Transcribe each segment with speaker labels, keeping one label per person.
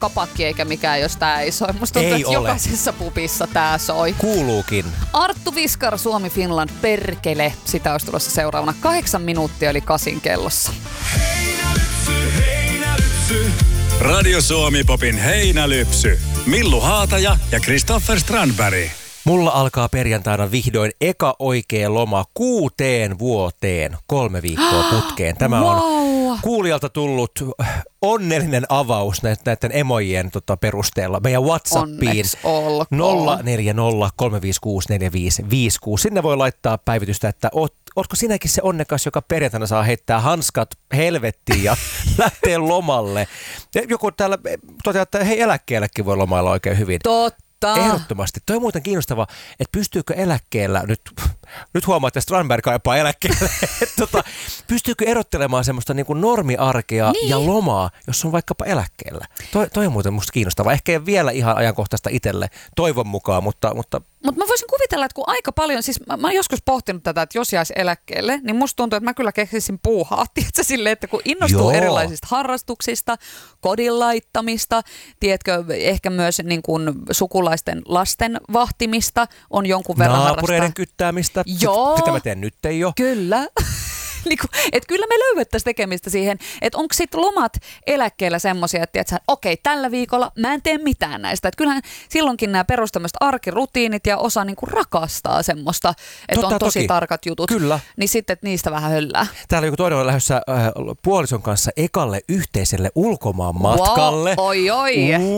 Speaker 1: kapakki eikä mikään, jos tää ei soi. Musta tuntuu, että jokaisessa pubissa tää soi.
Speaker 2: Kuuluukin.
Speaker 1: Arttu Viskar, Suomi Finland, perkele. Sitä olisi tulossa seuraavana 8 minuuttia eli 8 kellossa.
Speaker 3: Heinälypsy. Radio Suomi Popin heinälypsy. Millu Haataja ja Kristoffer Strandberg.
Speaker 2: Mulla alkaa perjantaina vihdoin eka oikea loma 6 vuoteen, 3 viikkoa putkeen. Tämä on kuulijalta tullut onnellinen avaus näiden emojien perusteella. Meidän WhatsAppiin 0403564556. Sinne voi laittaa päivitystä, että ootko sinäkin se onnekas, joka perjantaina saa heittää hanskat helvettiin ja lähtee lomalle. Ja joku täällä toteaa, että hei, eläkkeellekin voi lomailla oikein hyvin.
Speaker 1: Totta.
Speaker 2: Ehdottomasti. Toi on muuten kiinnostavaa, että pystyykö eläkkeellä, nyt huomaa, että Strandberg kaipaa eläkkeelle, pystyykö erottelemaan semmoista niin kuin normiarkea ja lomaa, jos on vaikkapa eläkkeellä. Toi on muuten musta kiinnostavaa. Ehkä ei vielä ihan ajankohtaista itselle, toivon mukaan, mutta
Speaker 1: mä voisin kuvitella, että kun aika paljon, siis mä oon joskus pohtinut tätä, että jos jäisi eläkkeelle, niin musta tuntuu, että mä kyllä keksisin puuhaa. Tiedätkö silleen, että kun innostuu erilaisista harrastuksista, kodin laittamista, tiedätkö, ehkä myös niin kuin sukulaisten lasten vahtimista on jonkun verran
Speaker 2: naapureiden kyttäämistä.
Speaker 1: Joo.
Speaker 2: Sitä mä teen nyt jo.
Speaker 1: Kyllä. Että kyllä me löydettäisiin tekemistä siihen, että onko sitten lomat eläkkeellä semmoisia, että okei, tällä viikolla mä en tee mitään näistä. Että kyllähän silloinkin nämä perustamista arkirutiinit ja osa niinku rakastaa semmoista, että on tosi tarkat jutut.
Speaker 2: Kyllä.
Speaker 1: Niin sitten, että niistä vähän höllää.
Speaker 2: Täällä joku toinen on lähdössä puolison kanssa ekalle yhteiselle ulkomaan matkalle.
Speaker 1: Wow, oi.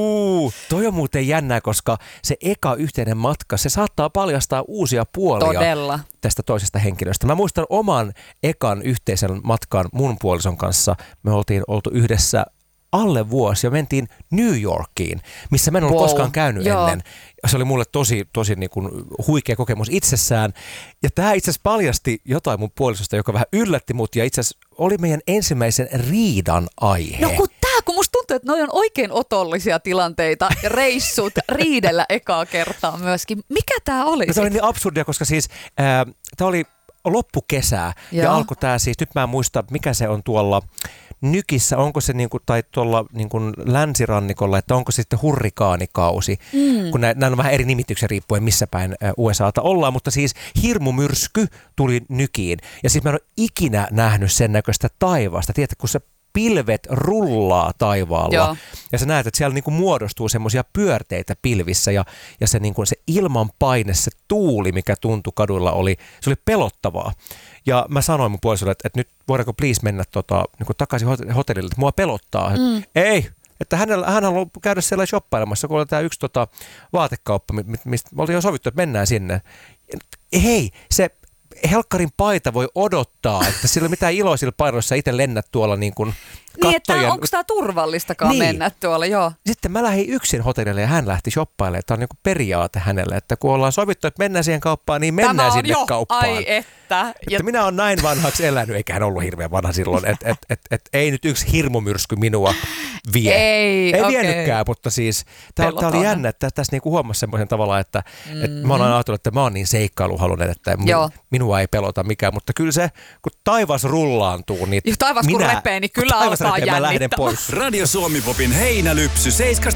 Speaker 2: Toi on muuten jännää, koska se eka yhteinen matka, se saattaa paljastaa uusia puolia.
Speaker 1: Todella.
Speaker 2: Tästä toisesta henkilöstä. Mä muistan oman ekan yhteisen matkan mun puolison kanssa. Me oltiin oltu yhdessä alle vuosi ja mentiin New Yorkiin, missä mä en ollut koskaan käynyt ennen. Se oli mulle tosi niin kuin huikea kokemus itsessään. Ja tämä itse asiassa paljasti jotain mun puolisosta, joka vähän yllätti mut ja itse asiassa oli meidän ensimmäisen riidan aihe.
Speaker 1: No kun musta tuntuu, että noi on oikein otollisia tilanteita ja reissut riidellä ekaa kertaa myöskin. Mikä tää oli?
Speaker 2: No, tämä oli niin absurdia, koska siis tämä oli loppukesää ja alkoi tämä siis, nyt mä en muista mikä se on tuolla Nykissä, onko se niinku, tai tuolla niinku länsirannikolla, että onko se sitten hurrikaanikausi, kun nämä on vähän eri nimityksiä riippuen missä päin USAta ollaan, mutta siis hirmumyrsky tuli Nykiin ja siis mä en ole ikinä nähnyt sen näköistä taivaasta, tiedätkö, kun se pilvet rullaa taivaalla. Joo. Ja sä näet, että siellä niinku muodostuu semmoisia pyörteitä pilvissä ja se, niinku, se ilmanpaine, se tuuli, mikä tuntui kaduilla, se oli pelottavaa. Ja mä sanoin mun puolisolle, että nyt voidaanko please mennä niinku takaisin hotellille, että mua pelottaa. Ei, että hän haluaa käydä siellä shoppailemassa, kun oli tämä yksi vaatekauppa, mistä me oltiin jo sovittu, että mennään sinne. Hei, se helkkarin paita voi odottaa, että sillä ei ole mitään iloa sillä painoissa, itse lennät tuolla niin kuin kattojen.
Speaker 1: Niin, onko tämä turvallistakaan mennä tuolla, joo.
Speaker 2: Sitten mä lähdin yksin hotellille ja hän lähti shoppailemaan. Tämä on niin kuin periaate hänelle, että kun ollaan sovittu, että mennään siihen kauppaan, niin mennään sinne kauppaan.
Speaker 1: Ai että.
Speaker 2: Minä olen näin vanhaksi elänyt, eikä hän ollut hirveän vanha silloin, että ei nyt yksi hirmumyrsky minua vie. Ei vienytkään, mutta siis tämä oli jännä, että tässä niinku huomasi semmoisen tavalla, että mä olen ajatellut, että mä oon niin seikkailuhalunen, että minua ei pelota mikään, mutta kyllä se, kun taivas rullaantuu, niin
Speaker 1: taivas kun repee, niin kyllä alkaa jännittää.
Speaker 3: Radio Suomi Popin heinälypsy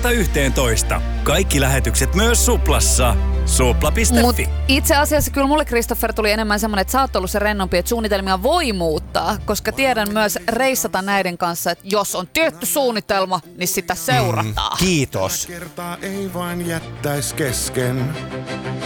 Speaker 3: 7–11. Kaikki lähetykset myös Suplassa. Supla.fi.
Speaker 1: Mut itse asiassa kyllä mulle, Kristoffer, tuli enemmän semmoinen, että sä oot ollut se rennompi, että suunnitelmia voi muuttaa, koska tiedän myös reissata näiden kanssa, että jos on tietty suunnitelma, niin sitä seurataan.
Speaker 2: Kiitos.
Speaker 4: Kertaa ei vain jättäis kesken.